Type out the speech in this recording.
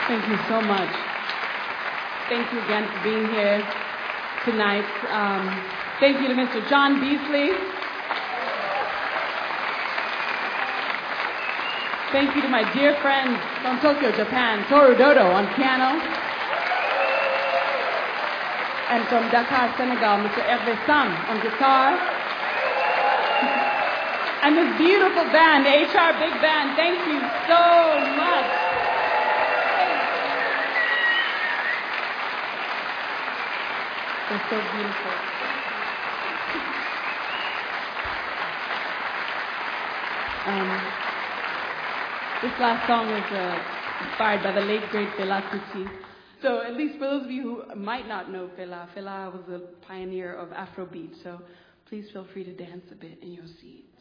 Thank you so much. Thank you again for being here tonight. Thank you to Mr. John Beasley. Thank you to my dear friend from Tokyo, Japan, Toru Dodo on piano. And from Dakar, Senegal, Mr. Hervé Sam on guitar. And this beautiful band, the HR Big Band, thank you so much. They're so beautiful. This last song is inspired by the late, great Fela Kuti. So at least for those of you who might not know Fela was a pioneer of Afrobeat. So please feel free to dance a bit in your seat.